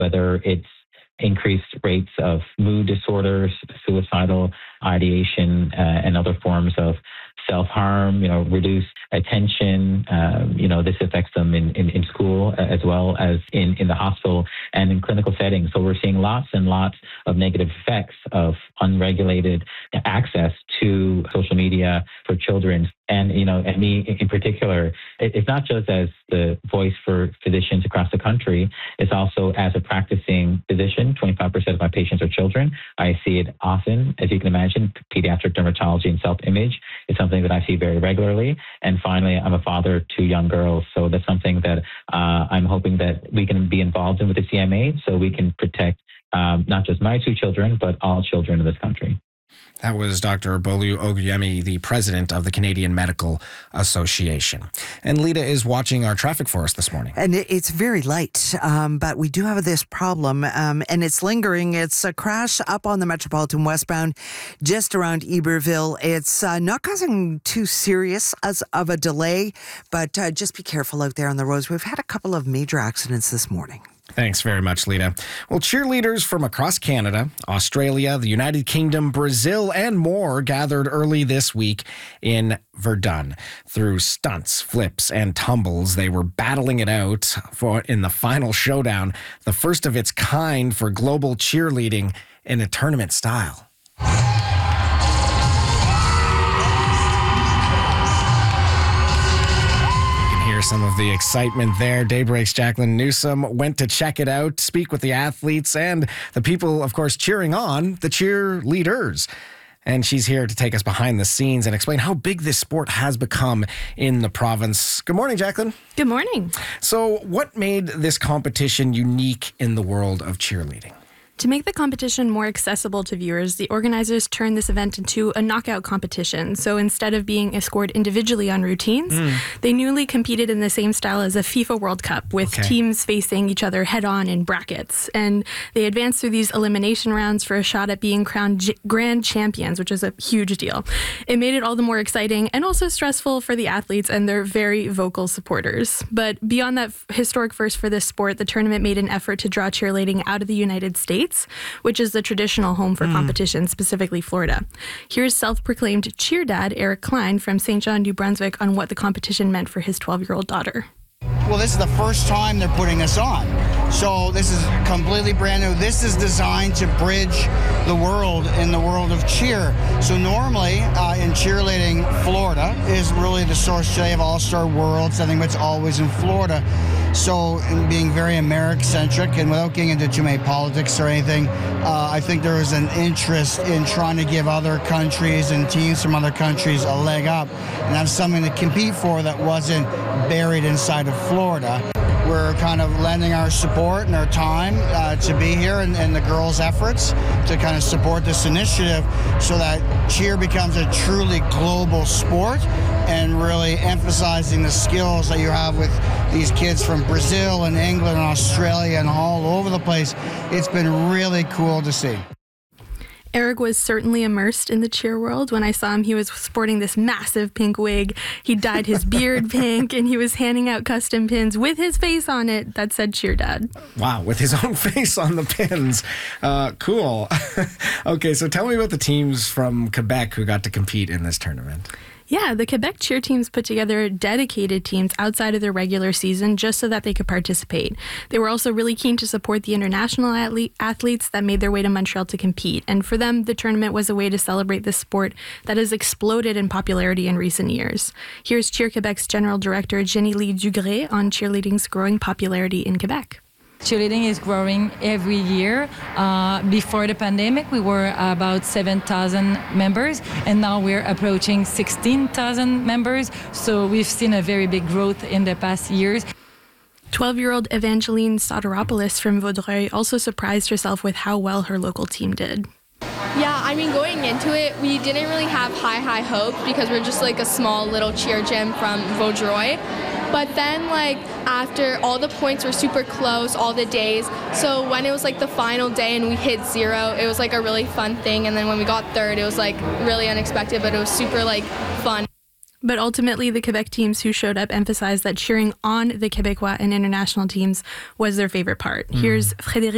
whether it's increased rates of mood disorders, suicidal ideation, and other forms of self-harm, reduced attention. This affects them in school as well as in the hospital and in clinical settings. So we're seeing lots and lots of negative effects of unregulated access to social media for children. And me in particular, it's not just as the voice for physicians across the country, it's also as a practicing physician. 25% of my patients are children. I see it often, as you can imagine. Pediatric dermatology and self-image is something that I see very regularly. And finally, I'm a father of 2 young girls. So that's something that I'm hoping that we can be involved in with the CMA so we can protect not just my 2 children, but all children in this country. That was Dr. Bolu Oguyemi, the president of the Canadian Medical Association. And Lita is watching our traffic for us this morning. And it's very light, but we do have this problem, and it's lingering. It's a crash up on the Metropolitan westbound, just around Iberville. It's not causing too serious as of a delay, but just be careful out there on the roads. We've had a couple of major accidents this morning. Thanks very much, Lita. Well, cheerleaders from across Canada, Australia, the United Kingdom, Brazil, and more gathered early this week in Verdun. Through stunts, flips, and tumbles, they were battling it out in the final showdown, the first of its kind for global cheerleading in a tournament style. Some of the excitement there. Daybreak's Jacqueline Newsom went to check it out, speak with the athletes and the people, of course, cheering on the cheerleaders. And she's here to take us behind the scenes and explain how big this sport has become in the province. Good morning, Jacqueline. Good morning. So what made this competition unique in the world of cheerleading? To make the competition more accessible to viewers, the organizers turned this event into a knockout competition. So instead of being scored individually on routines, they newly competed in the same style as a FIFA World Cup, with teams facing each other head-on in brackets. And they advanced through these elimination rounds for a shot at being crowned grand champions, which is a huge deal. It made it all the more exciting and also stressful for the athletes and their very vocal supporters. But beyond that historic first for this sport, the tournament made an effort to draw cheerleading out of the United States, which is the traditional home for competition, specifically Florida. Here's self-proclaimed cheer dad Eric Klein from St. John, New Brunswick, on what the competition meant for his 12-year-old daughter. Well, this is the first time they're putting this on. So this is completely brand new. This is designed to bridge the world in the world of cheer. So normally in cheerleading, Florida is really the source today of All-Star Worlds. I think it's always in Florida. So in being very American-centric and without getting into too many politics or anything, I think there was an interest in trying to give other countries and teams from other countries a leg up and have something to compete for that wasn't buried inside of Florida. We're kind of lending our support and our time to be here and the girls' efforts to kind of support this initiative so that cheer becomes a truly global sport and really emphasizing the skills that you have with these kids from Brazil and England and Australia and all over the place. It's been really cool to see. Eric was certainly immersed in the cheer world. When I saw him, he was sporting this massive pink wig. He dyed his beard pink, and he was handing out custom pins with his face on it that said Cheer Dad. Wow, with his own face on the pins. Cool. Okay, so tell me about the teams from Quebec who got to compete in this tournament. Yeah, the Quebec cheer teams put together dedicated teams outside of their regular season just so that they could participate. They were also really keen to support the international athletes that made their way to Montreal to compete. And for them, the tournament was a way to celebrate this sport that has exploded in popularity in recent years. Here's Cheer Quebec's General Director Jenny Lee Dugré on cheerleading's growing popularity in Quebec. Cheerleading is growing every year. Before the pandemic, we were about 7,000 members, and now we're approaching 16,000 members. So we've seen a very big growth in the past years. 12-year-old Evangeline Soteropoulos from Vaudreuil also surprised herself with how well her local team did. Yeah, I mean, going into it, we didn't really have high hopes because we're just like a small little cheer gym from Vaudreuil. But then, after all the points were super close, all the days, so when it was, the final day and we hit 0, it was, a really fun thing. And then when we got 3rd, it was, really unexpected, but it was super, fun. But ultimately, the Quebec teams who showed up emphasized that cheering on the Québécois and international teams was their favorite part. Here's Frédéric